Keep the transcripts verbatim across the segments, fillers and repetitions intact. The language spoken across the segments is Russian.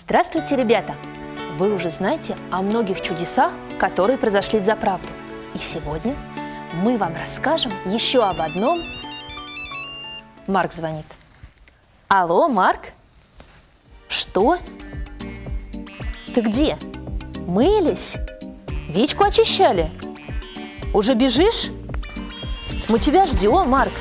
Здравствуйте, ребята! Вы уже знаете о многих чудесах, которые произошли взаправду. И сегодня мы вам расскажем еще об одном. Марк звонит. Алло, Марк? Что? Ты где? Мылись? Вичку очищали? Уже бежишь? Мы тебя ждем, Марк.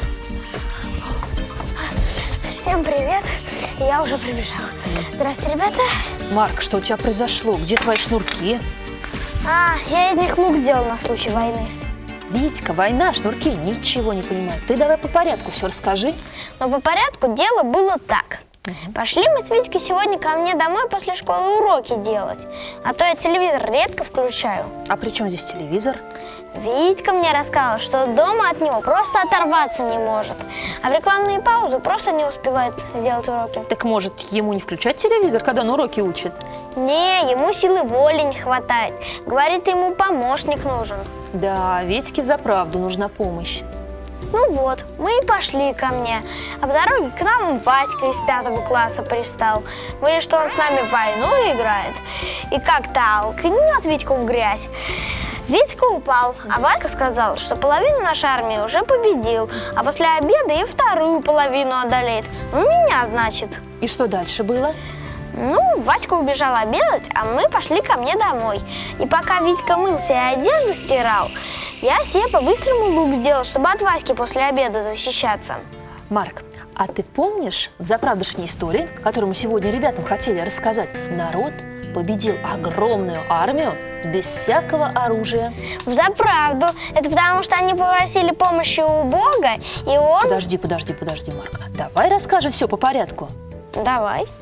Всем привет, я уже прибежал. Здравствуйте, ребята. Марк, что у тебя произошло? Где твои шнурки? А, я из них лук сделал на случай войны. Витька, война, шнурки, ничего не понимаю. Ты давай по порядку все расскажи. Но по порядку дело было так. Угу. Пошли мы с Витькой сегодня ко мне домой после школы уроки делать. А то я телевизор редко включаю. А при чем здесь телевизор? Витька мне рассказал, что дома от него просто оторваться не может. А в рекламные паузы просто не успевает сделать уроки. Так может, ему не включать телевизор, когда он уроки учит? Не, ему силы воли не хватает. Говорит, ему помощник нужен. Да, Витьке взаправду нужна помощь. Ну вот, мы и пошли ко мне. А по дороге к нам Васька из пятого класса пристал. Говорит, что он с нами в войну играет. И как толкнет Витьку в грязь. Витька упал, а Васька сказал, что половину нашей армии уже победил, а после обеда и вторую половину одолеет. Ну, меня, значит. И что дальше было? Ну, Васька убежал обедать, а мы пошли ко мне домой. И пока Витька мылся и одежду стирал, я себе по-быстрому лук сделал, чтобы от Васьки после обеда защищаться. Марк, а ты помнишь взаправдошней истории, которую мы сегодня ребятам хотели рассказать? Народ победил огромную армию без всякого оружия. Взаправду. Это потому, что они попросили помощи у Бога, и он... Подожди, подожди, подожди, Марк. Давай расскажем все по порядку. Давай.